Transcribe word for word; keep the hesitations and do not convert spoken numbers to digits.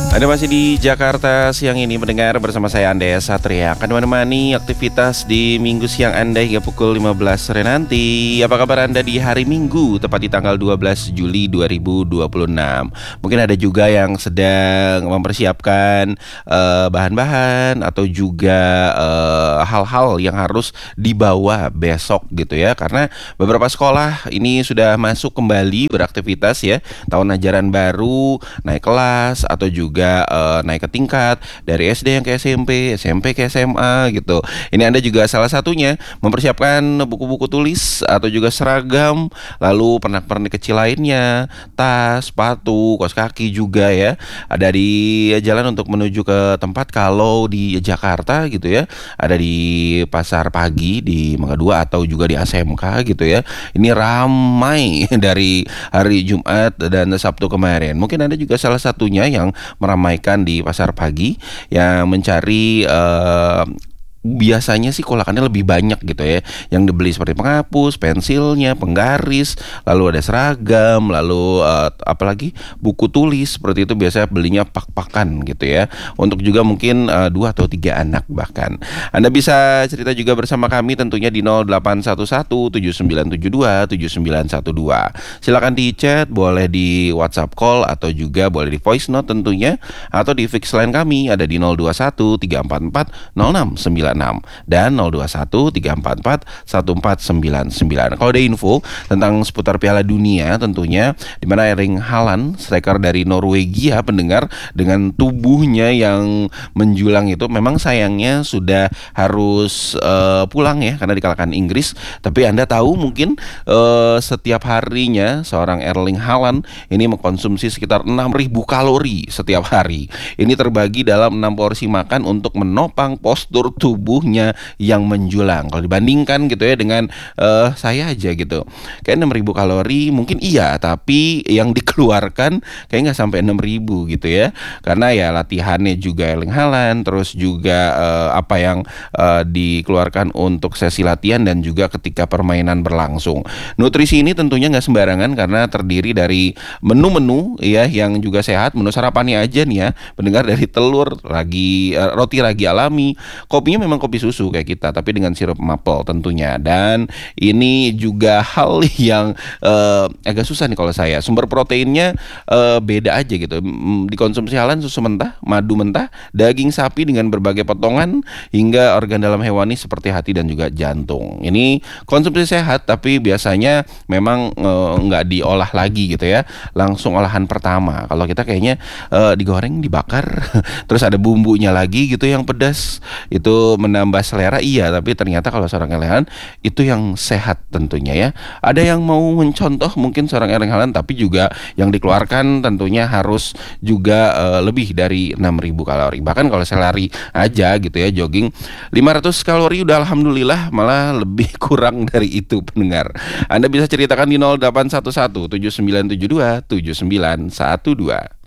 Anda masih di Jakarta siang ini mendengar bersama saya Andes Satria akan menemani aktivitas di minggu siang Anda hingga pukul lima belas sore nanti. Apa kabar Anda di hari Minggu tepat di tanggal dua belas Juli dua ribu dua puluh enam? Mungkin ada juga yang sedang mempersiapkan eh, bahan-bahan atau juga eh, hal-hal yang harus dibawa besok gitu ya. Karena beberapa sekolah ini sudah masuk kembali beraktivitas ya. Tahun ajaran baru, naik kelas atau juga uh, naik ke tingkat dari S D yang ke S M P, S M P ke S M A gitu. Ini Anda juga salah satunya mempersiapkan buku-buku tulis atau juga seragam, lalu pernak-pernik kecil lainnya, tas, sepatu, kaos kaki juga ya. Ada di jalan untuk menuju ke tempat kalau di Jakarta gitu ya. Ada di Pasar Pagi di Mangga Dua atau juga di A S M K gitu ya. Ini ramai dari hari Jumat dan Sabtu kemarin. Mungkin Anda juga salah satunya yang meramaikan di Pasar Pagi yang mencari uh, biasanya sih kolakannya lebih banyak gitu ya, yang dibeli seperti penghapus, pensilnya, penggaris, lalu ada seragam, lalu uh, apalagi buku tulis seperti itu biasanya belinya pak-pakan gitu ya, untuk juga mungkin uh, dua atau tiga anak bahkan. Anda bisa cerita juga bersama kami tentunya di nol delapan satu satu tujuh sembilan tujuh dua tujuh sembilan satu dua. Silakan di chat, boleh di WhatsApp call atau juga boleh di voice note tentunya, atau di fix line kami ada di nol dua satu tiga empat empat nol enam sembilan enam dan nol dua satu tiga empat empat satu empat sembilan sembilan. Kalau ada info tentang seputar Piala Dunia tentunya, di mana Erling Haaland striker dari Norwegia pendengar dengan tubuhnya yang menjulang itu memang sayangnya sudah harus uh, pulang ya karena dikalahkan Inggris. Tapi Anda tahu mungkin uh, setiap harinya seorang Erling Haaland ini mengkonsumsi sekitar enam ribu kalori setiap hari. Ini terbagi dalam enam porsi makan untuk menopang postur tubuh tubuhnya yang menjulang. Kalau dibandingkan gitu ya dengan uh, saya aja gitu, kayak enam ribu kalori mungkin iya, tapi yang dikeluarkan kayak nggak sampai enam ribu gitu ya, karena ya latihannya juga Erling Haaland, terus juga uh, apa yang uh, dikeluarkan untuk sesi latihan dan juga ketika permainan berlangsung. Nutrisi ini tentunya nggak sembarangan karena terdiri dari menu-menu ya yang juga sehat. Menu sarapannya aja nih ya pendengar, dari telur, ragi, uh, roti ragi alami, kopinya memang kopi susu kayak kita tapi dengan sirup maple tentunya. Dan ini juga hal yang uh, agak susah nih kalau saya, sumber proteinnya uh, beda aja gitu. Dikonsumsi Haaland susu mentah, madu mentah, daging sapi dengan berbagai potongan, hingga organ dalam hewani seperti hati dan juga jantung. Ini konsumsi sehat tapi biasanya memang uh, nggak diolah lagi gitu ya, langsung olahan pertama. Kalau kita kayaknya uh, digoreng, dibakar terus ada bumbunya lagi gitu yang pedas, itu menambah selera iya, tapi ternyata kalau seorang Erling Haaland itu yang sehat tentunya ya. Ada yang mau mencontoh mungkin seorang Erling Haaland tapi juga yang dikeluarkan tentunya harus juga uh, lebih dari enam ribu kalori. Bahkan kalau saya lari aja gitu ya, jogging lima ratus kalori udah alhamdulillah, malah lebih kurang dari itu pendengar. Anda bisa ceritakan di nol delapan satu satu tujuh sembilan tujuh dua tujuh sembilan satu dua.